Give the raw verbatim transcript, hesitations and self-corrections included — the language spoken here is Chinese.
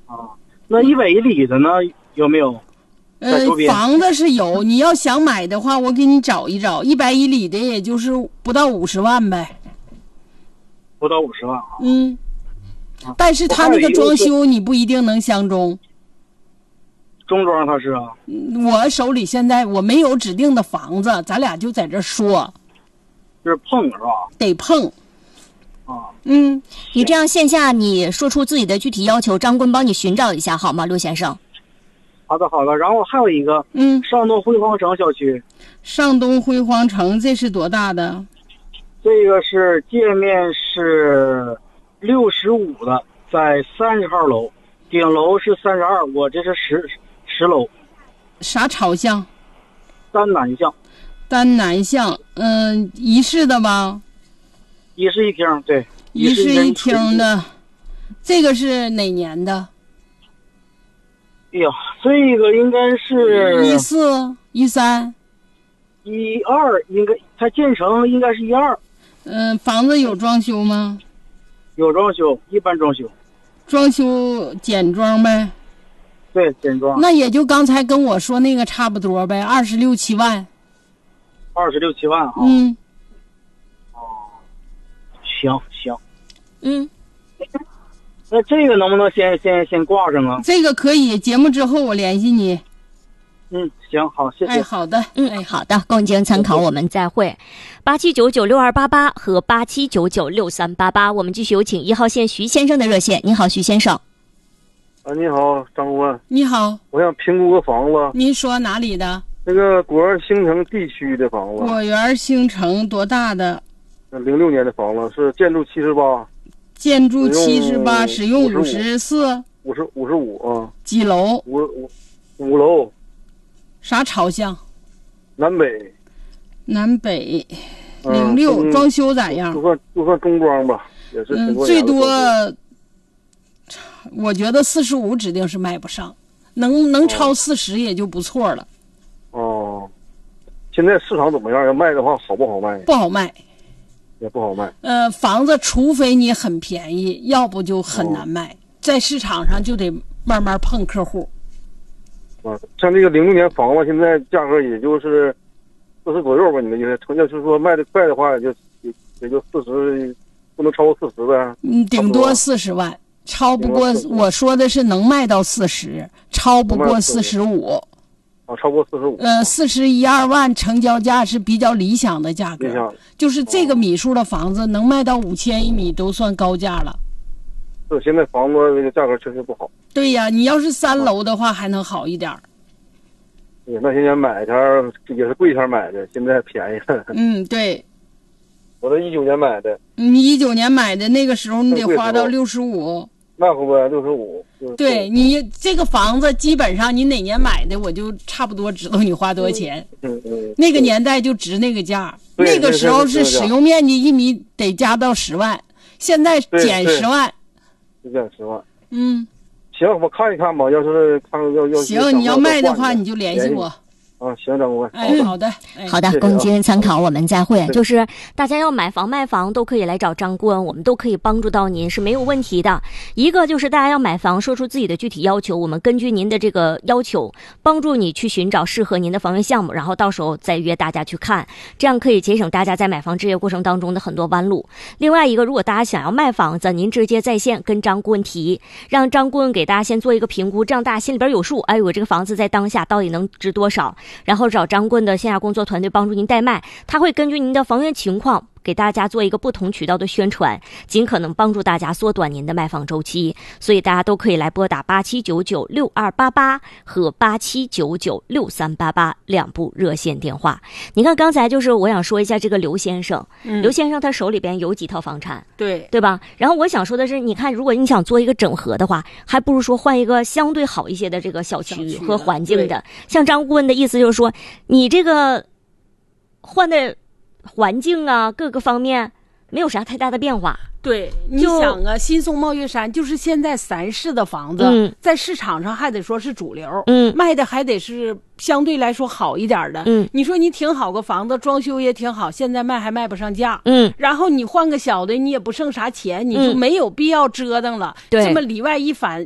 啊，那一百一里的呢有没有？ 呃，房子是有，你要想买的话，我给你找一找，一百一里的也就是不到五十万呗。 不到五十万啊。 嗯，啊、但是他那个装修你不一定能相中。 中装他是啊。 我手里现在我没有指定的房子，咱俩就在这说。 就是碰是吧？ 得碰。 啊， 嗯，你这样线下你说出自己的具体要求，张棍帮你寻找一下好吗，陆先生？ 好的好的，然后还有一个， 嗯， 上东辉煌城小区。 上东辉煌城这是多大的？ 这个是界面是六十五的，在三十号楼，顶楼是三十二，我这是十十楼。 啥朝向？ 单南向。 单南向，嗯、呃，一室的吧？ 一室一厅，对， 一室一厅的，这个是哪年的？ 哎呀，这个应该是一四一三一二，应该它建成应该是一二。 嗯、呃，房子有装修吗？ 有装修，一般装修。 装修简装呗？ 对，简装。 那也就刚才跟我说那个差不多呗，二十六七万。 二十六七万啊。 嗯。 行行， 嗯， 那这个能不能先先先挂上啊？ 这个可以，节目之后我联系你。 嗯，行，好，谢谢。 哎，好的， 嗯，哎，好的，供您参考，我们再会。八七九九六二八八和八七九九六三八八，我们继续有请一号线徐先生的热线。你好，徐先生。 啊，你好，张顾问。 你好， 我想评估个房子。 您说哪里的？ 那个果园新城地区的房子。 果园新城多大的？ 零六年的房子，是建筑七十八， 建筑七十八，使用五十四， 五十五十五啊。 几楼？ 五五五楼。 啥朝向？ 南北。 南北。零六、嗯、装修咋样？ 就算就算中装吧，也是挺多、 嗯、最多，我觉得四十五指定是卖不上，能能超四十也就不错了。 哦，现在市场怎么样？要卖的话，好不好卖？ 不好卖。 也不好卖。 呃，房子除非你很便宜，要不就很难卖。哦、在市场上就得慢慢碰客户。 啊，像这个零六年房子，现在价格也就是四十左右吧。你们意思，成交就是说卖的快的话，也就也也就四十，不能超过四十呗。 嗯，顶多四十万，超不过我说的是能卖到四十，超不过四十五。 啊，超过四十五。 呃，四十一二万成交价是比较理想的价格，就是这个米数的房子能卖到五千一米都算高价了。 是，现在房子这个价格确实不好。 对呀，你要是三楼的话还能好一点。 对，那些年买前也是贵前买的，现在便宜了。 嗯，对。 我这一九年买的。 你一九年买的那个时候，你得花到六十五。 那会不会六十五？ 对，你这个房子基本上你哪年买的，我就差不多知道你花多少钱。 嗯嗯。 那个年代就值那个价，那个时候是使用面积一米得加到十万，现在减十万。 减十万。 嗯。 行，我看一看吧。要是看要要行，你要卖的话，你就联系我。 啊，行，张顾问。 哎，好的， 哎、好的，供您参考，我们再会。就是大家要买房卖房都可以来找张顾问，我们都可以帮助到您，是没有问题的。一个就是大家要买房，说出自己的具体要求，我们根据您的这个要求，帮助你去寻找适合您的房源项目，然后到时候再约大家去看，这样可以节省大家在买房置业过程当中的很多弯路。另外一个，如果大家想要卖房子，您直接在线跟张顾问提，让张顾问给大家先做一个评估，这样大家心里边有数。哎，我这个房子在当下到底能值多少？然后找张顾问的线下工作团队帮助您代卖，他会根据您的房源情况给大家做一个不同渠道的宣传，尽可能帮助大家缩短您的卖房周期。所以大家都可以来拨打八七九九六二八八和八七九九六三八八两部热线电话。你看刚才就是我想说一下这个刘先生，嗯、刘先生他手里边有几套房产， 对对吧？然后我想说的是，你看如果你想做一个整合的话，还不如说换一个相对好一些的这个小区和环境的。像张顾问的意思就是说，你这个换的环境啊，各个方面没有啥太大的变化。 对，你想啊，新松茂悦山就是现在三室的房子， 嗯、 在市场上还得说是主流， 嗯， 卖的还得是相对来说好一点的， 嗯， 你说你挺好个房子，装修也挺好，现在卖还卖不上价， 嗯， 然后你换个小的，你也不剩啥钱，你就没有必要折腾了， 对、嗯， 这么里外一反